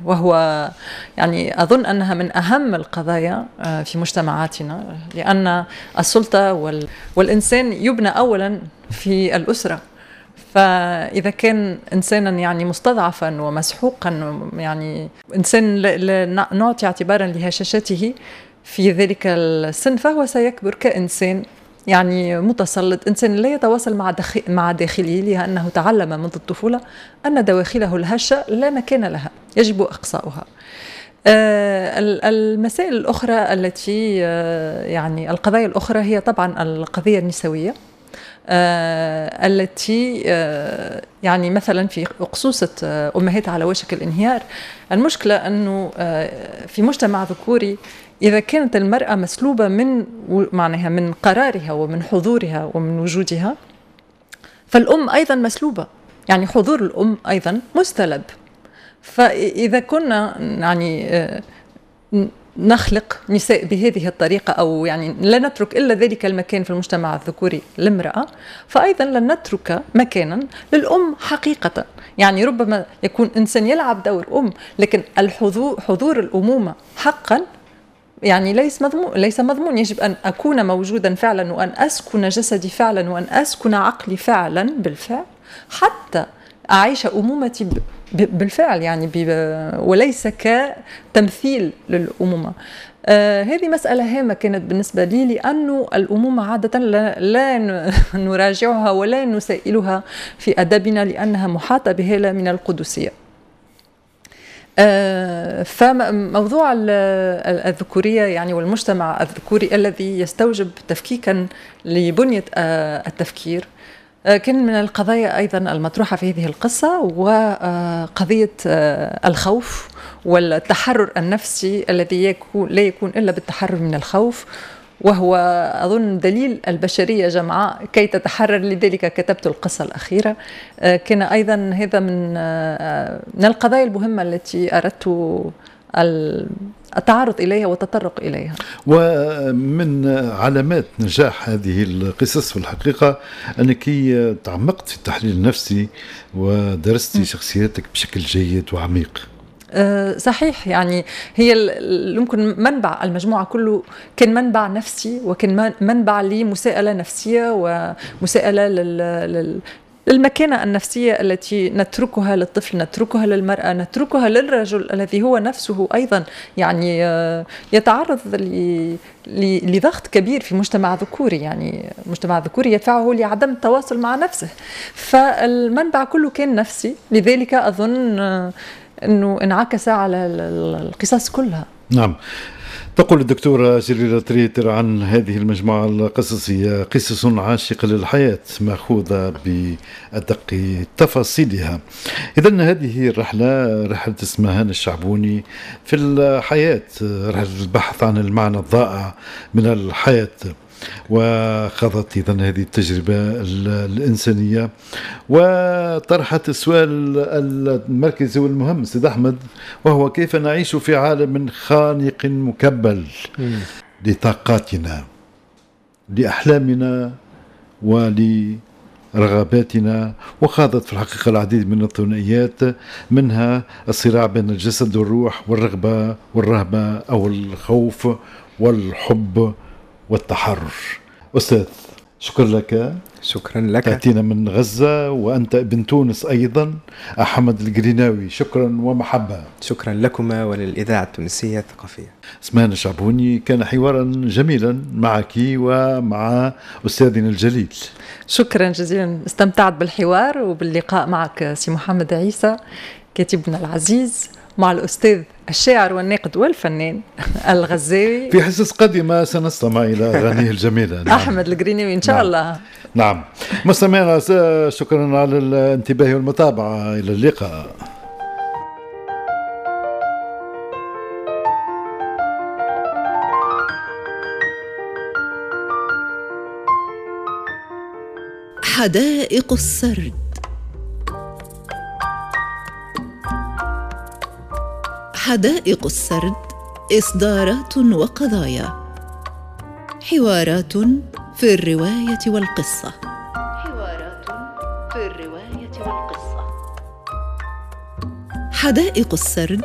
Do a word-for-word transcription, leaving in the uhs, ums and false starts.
وهو يعني أظن أنها من أهم القضايا في مجتمعاتنا، لأن السلطة والإنسان يبنى أولا في الأسرة. فإذا كان إنسانا يعني مستضعفا ومسحوقا، يعني إنسان لا نعطي اعتبارا لهشاشته في ذلك السن، فهو سيكبر كإنسان يعني متسلط، إنسان لا يتواصل مع داخل مع داخله، لأنه تعلم منذ الطفولة أن دواخله الهشة لا مكان لها، يجب إقصاؤها. المسائل الأخرى التي يعني القضايا الأخرى هي طبعا القضية النسوية، التي يعني مثلا في أقصوصة أمهات على وشك الانهيار. المشكلة أنه في مجتمع ذكوري إذا كانت المرأة مسلوبة من معناها من قرارها ومن حضورها ومن وجودها، فالأم أيضا مسلوبة، يعني حضور الأم أيضا مستلب. فإذا كنا يعني نخلق نساء بهذه الطريقة، أو يعني لا نترك إلا ذلك المكان في المجتمع الذكوري للمرأة، فأيضا لن نترك مكانا للأم حقيقة. يعني ربما يكون إنسان يلعب دور أم، لكن الحضور حضور الأمومة حقا يعني ليس مضمون، ليس مضمون. يجب أن أكون موجودا فعلا، وأن أسكن جسدي فعلا، وأن أسكن عقلي فعلا بالفعل، حتى أعيش أمومتي بالفعل، يعني وليس كتمثيل للأمومة. آه هذه مسألة هامة كانت بالنسبة لي، لأنه الأمومة عادة لا, لا نراجعها ولا نسائلها في أدبنا، لأنها محاطة بهالة من القدسية. آه فموضوع الذكورية يعني والمجتمع الذكوري الذي يستوجب تفكيكا لبنية آه التفكير كان من القضايا أيضا المطروحة في هذه القصة، وقضية الخوف والتحرر النفسي الذي يكون لا يكون إلا بالتحرر من الخوف، وهو أظن دليل البشرية جمعاء كي تتحرر. لذلك كتبت القصة الأخيرة. كان أيضا هذا من من القضايا المهمة التي أردت التعرض إليها والتطرق إليها. ومن علامات نجاح هذه القصص في الحقيقة أنك تعمقت في التحليل النفسي ودرستي شخصياتك بشكل جيد وعميق. أه صحيح، يعني هي يمكن منبع المجموعة كله كان منبع نفسي، وكان منبع لمساءلة نفسية ومساءلة لل للمكانة النفسية التي نتركها للطفل، نتركها للمرأة، نتركها للرجل الذي هو نفسه أيضا يعني يتعرض لضغط كبير في مجتمع ذكوري، يعني مجتمع ذكوري يدفعه لعدم التواصل مع نفسه. فالمنبع كله كان نفسي، لذلك أظن أنه انعكس على القصص كلها. نعم. تقول الدكتورة جليلة تريتر عن هذه المجموعة القصصية: قصص عاشقة للحياة مأخوذة بأدق تفاصيلها. إذن هذه الرحلة رحلة اسمهان الشعبوني في الحياة، رحلة البحث عن المعنى الضائع من الحياة، وخاضت إذن هذه التجربة الإنسانية وطرحت السؤال المركزي والمهم سيد أحمد، وهو كيف نعيش في عالم خانق مكبل لطاقاتنا، لأحلامنا ولرغباتنا. وخاضت في الحقيقة العديد من الثنائيات، منها الصراع بين الجسد والروح، والرغبة والرهبة أو الخوف والحب والتحرر. أستاذ شكرا لك. شكرا لك. تأتينا من غزة وأنت ابن تونس أيضا، أحمد القريناوي، شكرا ومحبة. شكرا لكما وللإذاعة التونسية الثقافية. اسمهان الشعبوني، كان حوارا جميلا معك ومع أستاذنا الجليل. شكرا جزيلا، استمتعت بالحوار وباللقاء معك سي محمد عيسى كاتبنا العزيز، مع الأستاذ الشاعر والناقد والفنان الغزاوي. في حصص قادمة سنستمع إلى أغانيه الجميلة. نعم. أحمد القريناوي إن شاء نعم. الله. نعم. مستمعينا شكرا على الانتباه والمتابعة، إلى اللقاء. حدائق السرد. حدائق السرد إصدارات وقضايا، حوارات في الرواية والقصة. حوارات في الرواية والقصة. حدائق السرد